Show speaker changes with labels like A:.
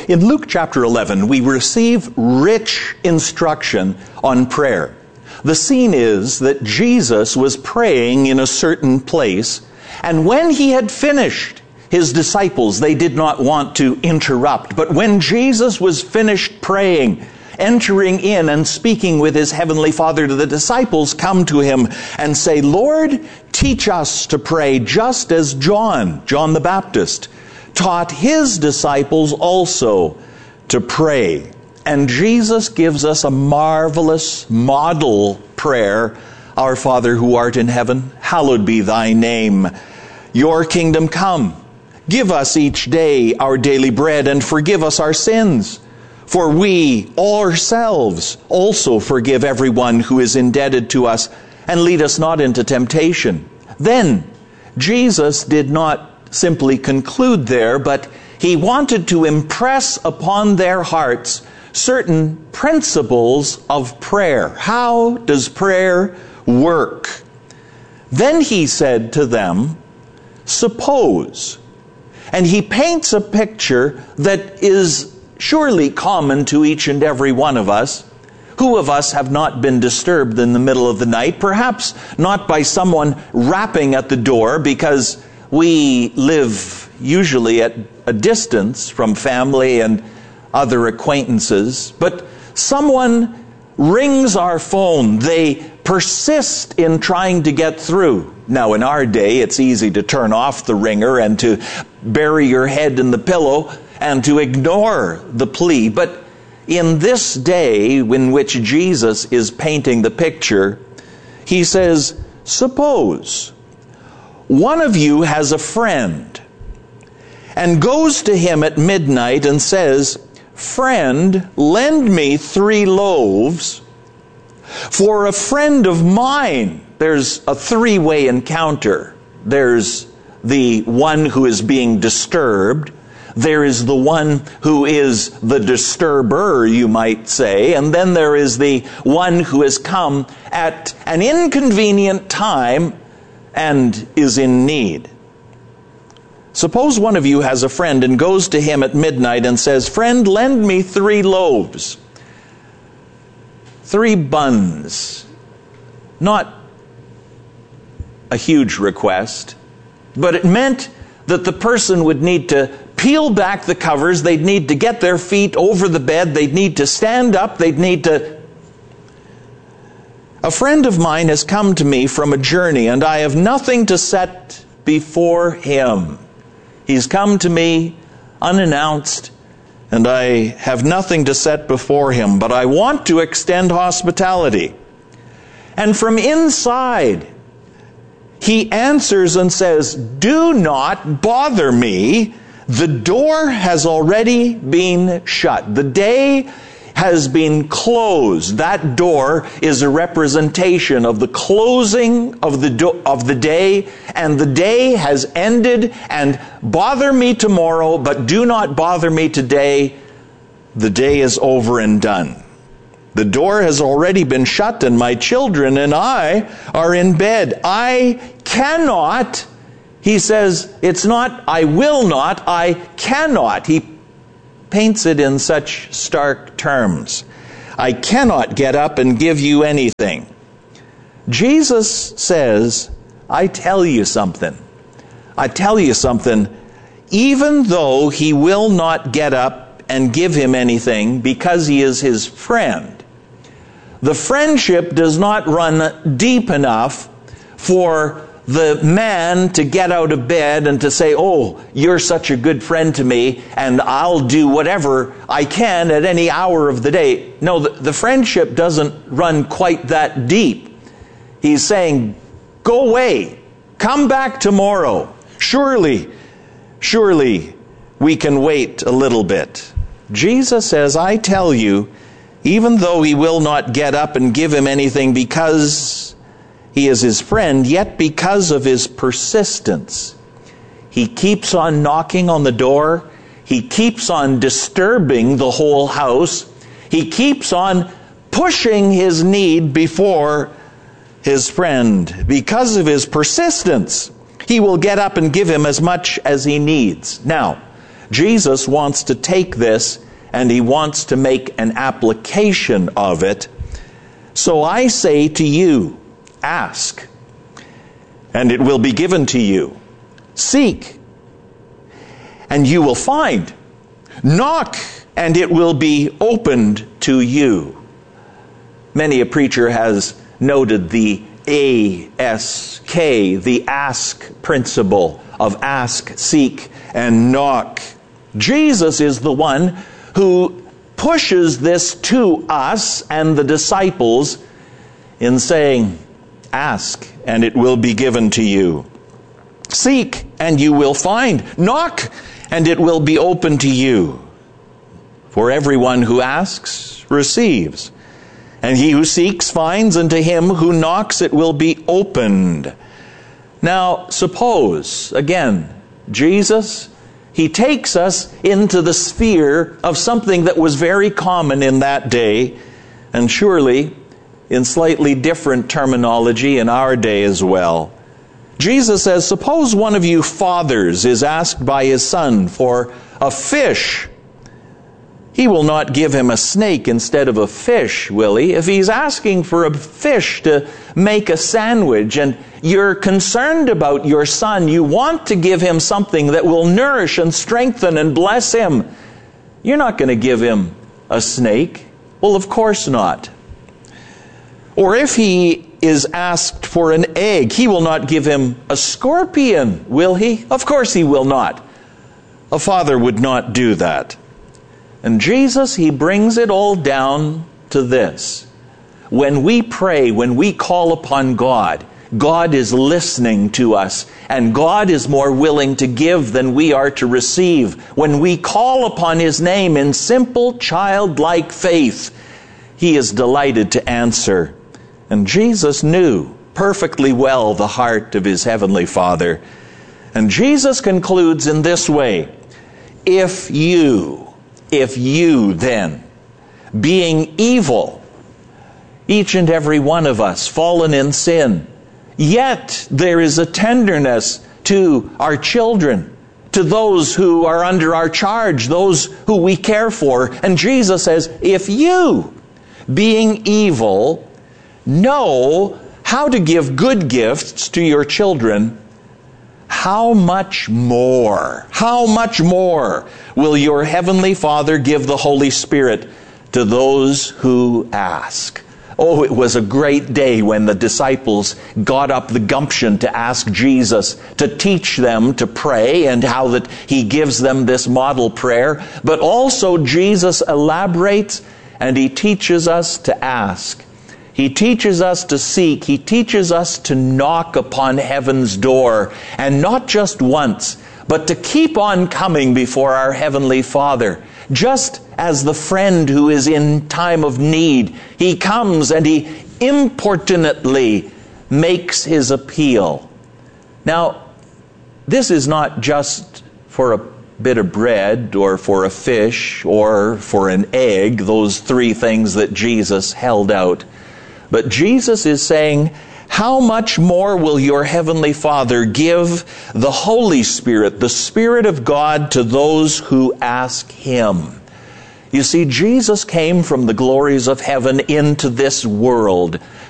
A: In Luke chapter 11, we receive rich instruction on prayer. The scene is that Jesus was praying in a certain place, and when he had finished, his disciples, they did not want to interrupt. But when Jesus was finished praying, entering in and speaking with his heavenly Father, the disciples come to him and say, "Lord, teach us to pray just as John the Baptist, taught his disciples also to pray." And Jesus gives us a marvelous model prayer. "Our Father who art in heaven, hallowed be thy name. Your kingdom come. Give us each day our daily bread, and forgive us our sins, for we ourselves also forgive everyone who is indebted to us, and lead us not into temptation." Then Jesus did not simply conclude there, but he wanted to impress upon their hearts certain principles of prayer. How does prayer work? Then he said to them, "Suppose," and he paints a picture that is surely common to each and every one of us. Who of us have not been disturbed in the middle of the night? Perhaps not by someone rapping at the door, because we live usually at a distance from family and other acquaintances, but someone rings our phone. They persist in trying to get through. Now, in our day, it's easy to turn off the ringer and to bury your head in the pillow and to ignore the plea. But in this day in which Jesus is painting the picture, he says, "Suppose one of you has a friend and goes to him at midnight and says, 'Friend, lend me 3 loaves, for a friend of mine.'" There's a 3-way encounter. There's the one who is being disturbed. There is the one who is the disturber, you might say. And then there is the one who has come at an inconvenient time and is in need. Suppose one of you has a friend and goes to him at midnight and says, "Friend, lend me 3 loaves, 3 buns." Not a huge request, but it meant that the person would need to peel back the covers, they'd need to get their feet over the bed, they'd need to stand up, they'd need to... "A friend of mine has come to me from a journey, and I have nothing to set before him." He's come to me unannounced, and I have nothing to set before him, but I want to extend hospitality. And from inside, he answers and says, "Do not bother me. The door has already been shut. The day has been closed." That door is a representation of the closing of the day, and the day has ended, and bother me tomorrow, but do not bother me today. The day is over and done. The door has already been shut, and my children and I are in bed. I cannot, he says, it's not I will not, I cannot. He paints it in such stark terms. "I cannot get up and give you anything." Jesus says, I tell you something. Even though he will not get up and give him anything because he is his friend, the friendship does not run deep enough for the man to get out of bed and to say, "Oh, you're such a good friend to me, and I'll do whatever I can at any hour of the day." No, the friendship doesn't run quite that deep. He's saying, "Go away. Come back tomorrow. Surely we can wait a little bit." Jesus says, I tell you, even though he will not get up and give him anything because he is his friend, yet because of his persistence, he keeps on knocking on the door. He keeps on disturbing the whole house. He keeps on pushing his need before his friend. Because of his persistence, he will get up and give him as much as he needs. Now, Jesus wants to take this and he wants to make an application of it. So I say to you, ask, and it will be given to you. Seek, and you will find. Knock, and it will be opened to you. Many a preacher has noted the ASK, the ask principle of ask, seek, and knock. Jesus is the one who pushes this to us and the disciples in saying, ask, and it will be given to you. Seek, and you will find. Knock, and it will be open to you. For everyone who asks receives, and he who seeks finds, and to him who knocks it will be opened. Now, suppose, again, Jesus, he takes us into the sphere of something that was very common in that day, and surely in slightly different terminology in our day as well. Jesus says, suppose one of you fathers is asked by his son for a fish. He will not give him a snake instead of a fish, will he? If he's asking for a fish to make a sandwich and you're concerned about your son, you want to give him something that will nourish and strengthen and bless him, you're not going to give him a snake. Well, of course not. Or if he is asked for an egg, he will not give him a scorpion, will he? Of course he will not. A father would not do that. And Jesus, he brings it all down to this. When we pray, when we call upon God, God is listening to us, and God is more willing to give than we are to receive. When we call upon his name in simple, childlike faith, he is delighted to answer. And Jesus knew perfectly well the heart of his heavenly Father. And Jesus concludes in this way, if you then, being evil, each and every one of us fallen in sin, yet there is a tenderness to our children, to those who are under our charge, those who we care for. And Jesus says, if you, being evil, know how to give good gifts to your children, how much more will your heavenly Father give the Holy Spirit to those who ask? Oh, it was a great day when the disciples got up the gumption to ask Jesus to teach them to pray, and how that he gives them this model prayer. But also Jesus elaborates and he teaches us to ask. He teaches us to seek. He teaches us to knock upon heaven's door. And not just once, but to keep on coming before our Heavenly Father. Just as the friend who is in time of need, he comes and he importunately makes his appeal. Now, this is not just for a bit of bread or for a fish or for an egg, those three things that Jesus held out. But Jesus is saying, how much more will your Heavenly Father give the Holy Spirit, the Spirit of God, to those who ask him? You see, Jesus came from the glories of heaven into this world